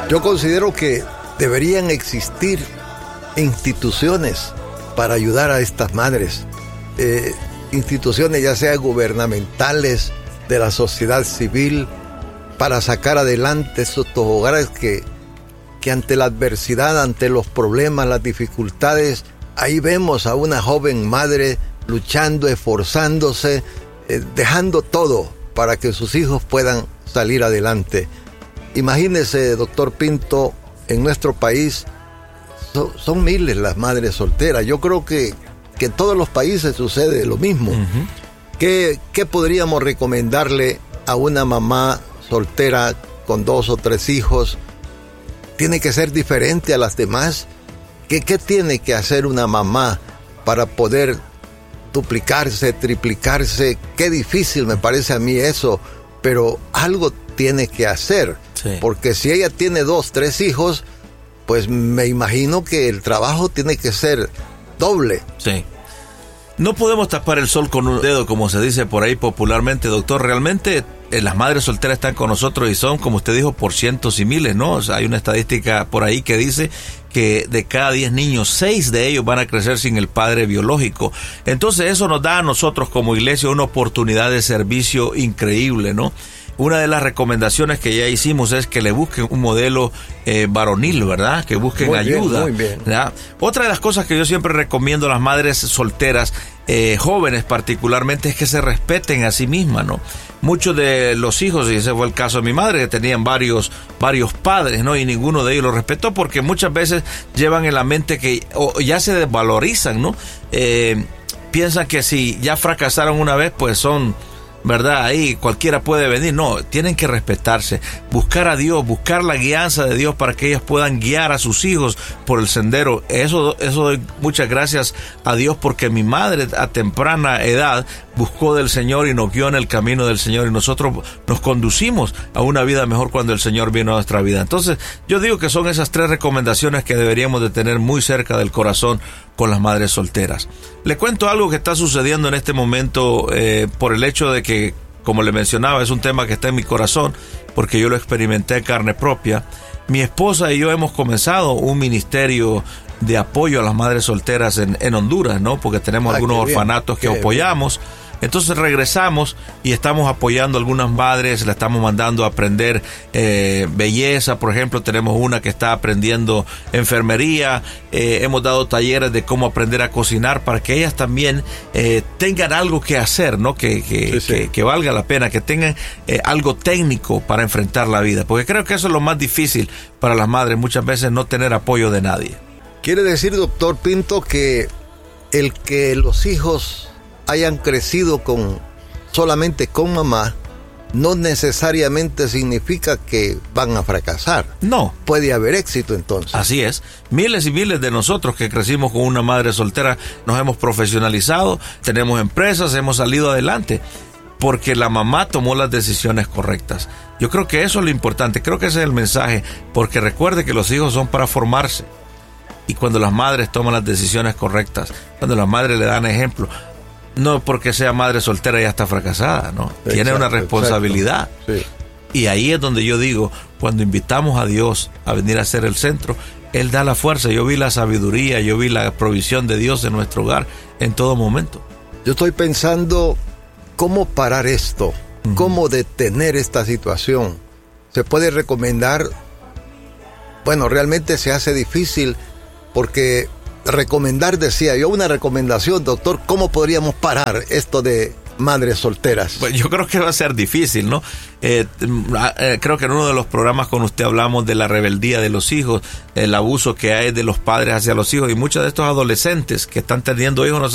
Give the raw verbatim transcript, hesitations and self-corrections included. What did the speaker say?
Yo considero que deberían existir instituciones para ayudar a estas madres, eh, instituciones ya sea gubernamentales, de la sociedad civil, para sacar adelante estos hogares que, que ante la adversidad, ante los problemas, las dificultades, ahí vemos a una joven madre luchando, esforzándose, eh, dejando todo para que sus hijos puedan salir adelante. Imagínese, doctor Pinto, en nuestro país so, son miles las madres solteras. Yo creo que, que en todos los países sucede lo mismo. Uh-huh. ¿Qué, ¿Qué podríamos recomendarle a una mamá soltera con dos o tres hijos? ¿Tiene que ser diferente a las demás? ¿Qué, qué tiene que hacer una mamá para poder duplicarse, triplicarse? Qué difícil me parece a mí eso, pero algo tiene que hacer. Sí. Porque si ella tiene dos, tres hijos, pues me imagino que el trabajo tiene que ser doble. Sí. No podemos tapar el sol con un dedo, como se dice por ahí popularmente, doctor. Realmente eh, las madres solteras están con nosotros y son, como usted dijo, por cientos y miles, ¿no? O sea, hay una estadística por ahí que dice que de cada diez niños, seis de ellos van a crecer sin el padre biológico. Entonces eso nos da a nosotros como iglesia una oportunidad de servicio increíble, ¿no? Una de las recomendaciones que ya hicimos es que le busquen un modelo eh, varonil, ¿verdad? Que busquen muy ayuda. Bien, muy bien. ¿Verdad? Otra de las cosas que yo siempre recomiendo a las madres solteras, eh, jóvenes particularmente, es que se respeten a sí mismas, ¿no? Muchos de los hijos, y ese fue el caso de mi madre, que tenían varios, varios padres, ¿no? Y ninguno de ellos lo respetó porque muchas veces llevan en la mente que o ya se desvalorizan, ¿no? Eh, piensan que si ya fracasaron una vez, pues son... ¿verdad? Ahí cualquiera puede venir. No, tienen que respetarse, buscar a Dios, buscar la guianza de Dios para que ellas puedan guiar a sus hijos por el sendero. Eso, eso doy muchas gracias a Dios porque mi madre a temprana edad buscó del Señor y nos guió en el camino del Señor y nosotros nos conducimos a una vida mejor cuando el Señor vino a nuestra vida. Entonces, yo digo que son esas tres recomendaciones que deberíamos de tener muy cerca del corazón con las madres solteras. Le cuento algo que está sucediendo en este momento eh, por el hecho de que, como le mencionaba, es un tema que está en mi corazón porque yo lo experimenté en carne propia. Mi esposa y yo hemos comenzado un ministerio de apoyo a las madres solteras en, en Honduras, ¿no? Porque tenemos Ay, algunos orfanatos que apoyamos. Bien. Entonces regresamos y estamos apoyando a algunas madres, le estamos mandando a aprender eh, belleza, por ejemplo, tenemos una que está aprendiendo enfermería, eh, hemos dado talleres de cómo aprender a cocinar para que ellas también eh, tengan algo que hacer, ¿no? Que, que, sí, sí. que, que valga la pena, que tengan eh, algo técnico para enfrentar la vida, porque creo que eso es lo más difícil para las madres, muchas veces no tener apoyo de nadie. Quiere decir, doctor Pinto, que el que los hijos hayan crecido con solamente con mamá no necesariamente significa que van a fracasar. No. Puede haber éxito entonces. Así es. Miles y miles de nosotros que crecimos con una madre soltera nos hemos profesionalizado, tenemos empresas, hemos salido adelante porque la mamá tomó las decisiones correctas. Yo creo que eso es lo importante, creo que ese es el mensaje, porque recuerde que los hijos son para formarse. Y cuando las madres toman las decisiones correctas, cuando las madres le dan ejemplo, no porque sea madre soltera ya está fracasada, ¿no? Exacto, tiene una responsabilidad. Sí. Y ahí es donde yo digo, cuando invitamos a Dios a venir a ser el centro, Él da la fuerza. Yo vi la sabiduría, yo vi la provisión de Dios en nuestro hogar en todo momento. Yo estoy pensando cómo parar esto, uh-huh. cómo detener esta situación. Se puede recomendar, bueno, realmente se hace difícil porque recomendar, decía yo, una recomendación, doctor, ¿cómo podríamos parar esto de madres solteras? Pues yo creo que va a ser difícil, ¿no? Eh, eh, creo que en uno de los programas con usted hablamos de la rebeldía de los hijos, el abuso que hay de los padres hacia los hijos, y muchos de estos adolescentes que están teniendo hijos no